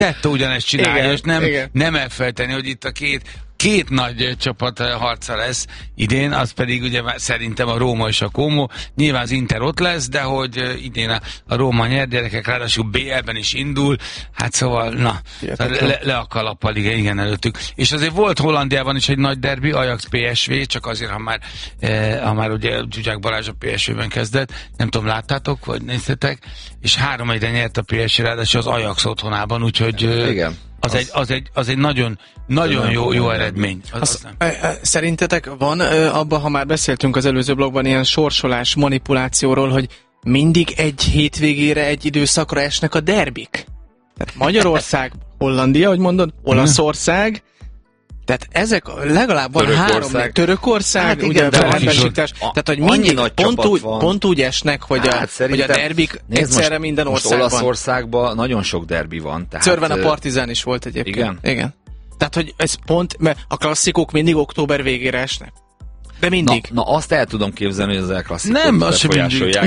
Tette ugyanezt csinálja, Igen, és nem elfelejteni, hogy itt a két nagy csapat harca lesz idén, az pedig ugye szerintem a Róma és a Como. Nyilván az Inter ott lesz, de hogy idén a Róma nyer, gyerekek, ráadásul BL-ben is indul, hát szóval, le a kalappal, igen, előttük. És azért volt Hollandiában is egy nagy derbi, Ajax PSV, csak azért, ha már ugye Zsuzsák Balázs a PSV-ben kezdett, nem tudom, láttátok, vagy néztetek, és 3-1-re nyert a PSV, ráadásul az Ajax otthonában, úgyhogy igen. Az egy nagyon jó eredmény. Szerintetek van abban, ha már beszéltünk az előző blogban ilyen sorsolás manipulációról, hogy mindig egy hétvégére, egy időszakra esnek a derbik? Tehát Magyarország, Hollandia, hogy mondod, Olaszország, tehát ezek legalább van Törökország, hát ugye tehát hogy mindig pont úgy esnek, hogy a derbik egyszerre minden országban. Olaszországban nagyon sok derbi van. Szörven a Partizán is volt egyébként. Igen. Tehát, hogy ez pont, mert a klasszikok mindig október végére esnek. De mindig. Na azt el tudom képzelni, hogy az elklasszikok nem, befolyásolják.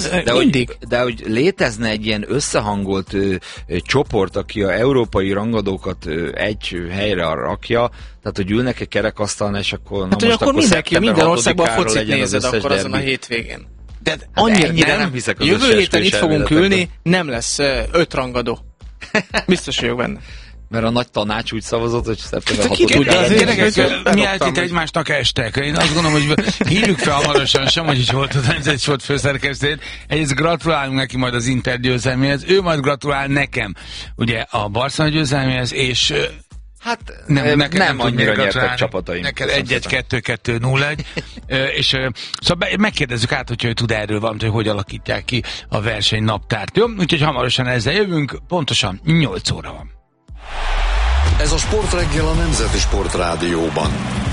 De hogy létezne egy ilyen összehangolt csoport, aki a európai rangadókat egy helyre rakja, tehát hogy ülnek egy kerekasztalon, és akkor... Hát, hogy akkor mindenki, minden országban a focit nézed akkor azon a hétvégén. De annyira nem hiszek az jövő héten itt fogunk ülni, nem lesz 5 rangadó. Biztos vagyok benne. Mert a nagy tanács úgy szavazott, hogy szeptember 6-án... Miért itt egymásnak estek? Én azt gondolom, hogy hívjuk fel hamarosan Somogyics volt a Nemzeti Sport főszerkesztőjét. Egyrészt gratulálunk neki majd az Inter győzelméhez, ő majd gratulál nekem, ugye a Barcelona győzelméhez, és hát nem annyira nyertek csapataim. Neked 1-1-2-2-0-1. És szóval megkérdezzük át, hogyha ő tud erről valamit, hogy alakítják ki a verseny naptárt. Jó? Úgyhogy hamarosan ezzel jövünk, pontosan 8 óra van. Ez a Sportreggel a Nemzeti Sport Rádióban.